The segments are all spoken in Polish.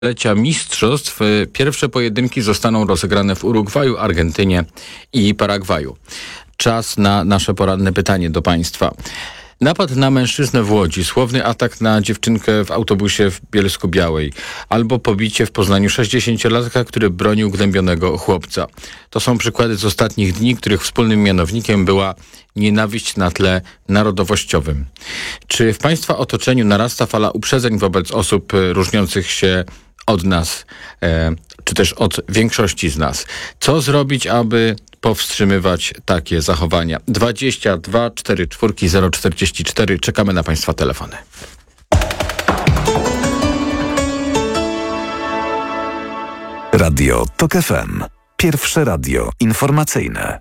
Lecia mistrzostw. Pierwsze pojedynki zostaną rozegrane w Urugwaju, Argentynie i Paragwaju. Czas na nasze poranne pytanie do Państwa. Napad na mężczyznę w Łodzi, słowny atak na dziewczynkę w autobusie w Bielsku-Białej albo pobicie w Poznaniu 60-latka, który bronił gnębionego chłopca. To są przykłady z ostatnich dni, których wspólnym mianownikiem była nienawiść na tle narodowościowym. Czy w Państwa otoczeniu narasta fala uprzedzeń wobec osób różniących się od nas, czy też od większości z nas? Co zrobić, aby powstrzymywać takie zachowania? 22 44 044. Czekamy na Państwa telefony. Radio TOK FM. Pierwsze radio informacyjne.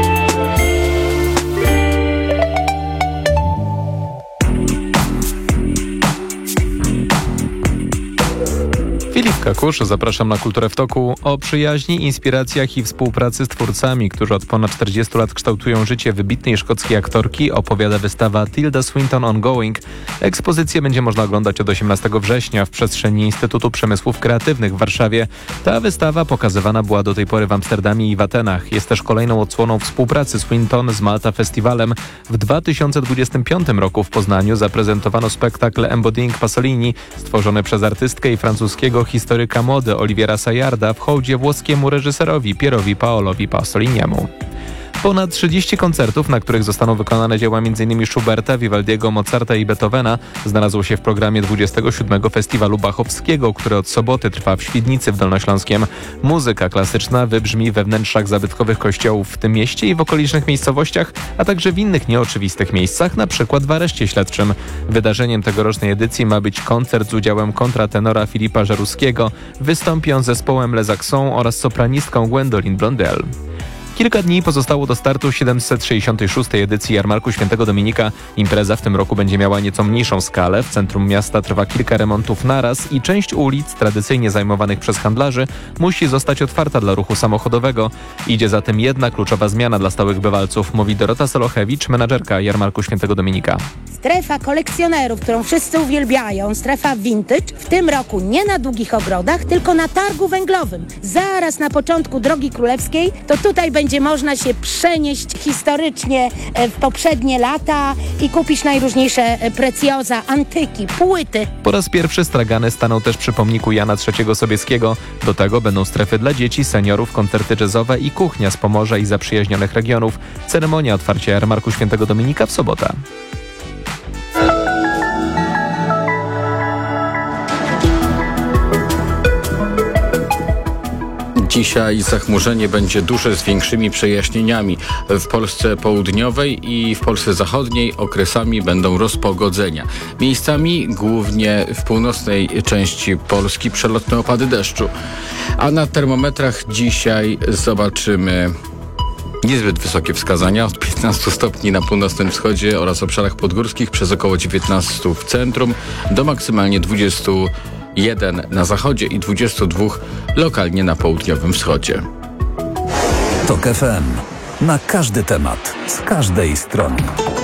Filip Kakusz, zapraszam na Kulturę w Toku. O przyjaźni, inspiracjach i współpracy z twórcami, którzy od ponad 40 lat kształtują życie wybitnej szkockiej aktorki, opowiada wystawa Tilda Swinton Ongoing. Ekspozycję będzie można oglądać od 18 września w przestrzeni Instytutu Przemysłów Kreatywnych w Warszawie. Ta wystawa pokazywana była do tej pory w Amsterdamie i w Atenach. Jest też kolejną odsłoną współpracy Swinton z Malta Festivalem. W 2025 roku w Poznaniu zaprezentowano spektakl Embodying Pasolini, stworzony przez artystkę i francuskiego historyka mody Oliviera Sayarda w hołdzie włoskiemu reżyserowi Pierowi Paolowi Pasoliniemu. Ponad 30 koncertów, na których zostaną wykonane dzieła m.in. Schuberta, Vivaldiego, Mozarta i Beethovena, znalazło się w programie 27. Festiwalu Bachowskiego, który od soboty trwa w Świdnicy w Dolnośląskiem. Muzyka klasyczna wybrzmi we wnętrzach zabytkowych kościołów w tym mieście i w okolicznych miejscowościach, a także w innych nieoczywistych miejscach, np. w areszcie śledczym. Wydarzeniem tegorocznej edycji ma być koncert z udziałem kontratenora Filipa Żeruskiego. Wystąpi on z zespołem Les Saxons oraz sopranistką Gwendoline Blondel. Kilka dni pozostało do startu 766. edycji Jarmarku Świętego Dominika. Impreza w tym roku będzie miała nieco mniejszą skalę. W centrum miasta trwa kilka remontów naraz i część ulic, tradycyjnie zajmowanych przez handlarzy, musi zostać otwarta dla ruchu samochodowego. Idzie zatem jedna kluczowa zmiana dla stałych bywalców, mówi Dorota Solochewicz, menadżerka Jarmarku Świętego Dominika. Strefa kolekcjonerów, którą wszyscy uwielbiają, strefa vintage, w tym roku nie na Długich Ogrodach, tylko na targu węglowym. Zaraz na początku Drogi Królewskiej, to tutaj będzie można się przenieść historycznie w poprzednie lata i kupić najróżniejsze precjoza, antyki, płyty. Po raz pierwszy stragany staną też przy pomniku Jana III Sobieskiego. Do tego będą strefy dla dzieci, seniorów, koncerty jazzowe i kuchnia z Pomorza i zaprzyjaźnionych regionów. Ceremonia otwarcia Jarmarku Świętego Dominika w sobotę. Dzisiaj zachmurzenie będzie duże z większymi przejaśnieniami. W Polsce południowej i w Polsce zachodniej okresami będą rozpogodzenia. Miejscami, głównie w północnej części Polski, przelotne opady deszczu. A na termometrach dzisiaj zobaczymy niezbyt wysokie wskazania, od 15 stopni na północnym wschodzie oraz obszarach podgórskich, przez około 19 w centrum, do maksymalnie 21 na zachodzie i 22 lokalnie na południowym wschodzie. TOK FM. Na każdy temat, z każdej strony.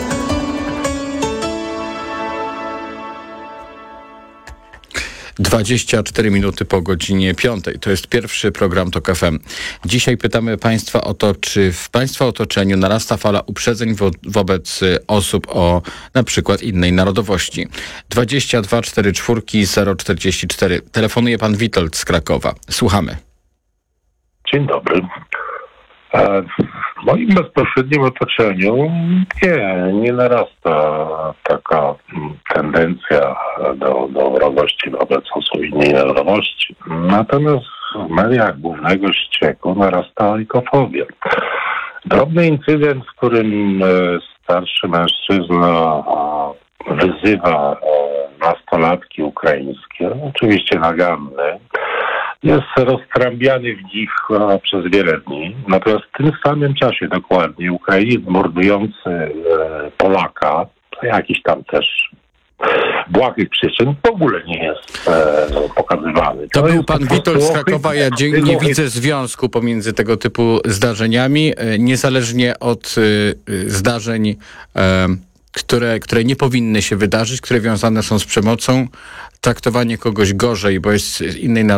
Dwadzieścia 4 minuty po godzinie 5. To jest pierwszy program TOK FM. Dzisiaj pytamy Państwa o to, czy w Państwa otoczeniu narasta fala uprzedzeń wobec osób o na przykład innej narodowości. 22 44 044. Telefonuje pan Witold z Krakowa. Słuchamy. Dzień dobry. W moim bezpośrednim otoczeniu nie narasta taka tendencja do wrogości wobec osób innej narodowości. Natomiast w mediach głównego ścieku narasta ojkofobia. Drobny incydent, w którym starszy mężczyzna wyzywa nastolatki ukraińskie, oczywiście naganny, jest roztrąbiany w nich przez wiele dni. Natomiast w tym samym czasie dokładnie Ukrainiec mordujący Polaka, jakiś tam też błahych przyczyn, w ogóle nie jest pokazywany. To był pan Witold z Krakowa. Ja nie widzę związku pomiędzy tego typu zdarzeniami, niezależnie od zdarzeń które nie powinny się wydarzyć, które wiązane są z przemocą, traktowanie kogoś gorzej, bo jest z innej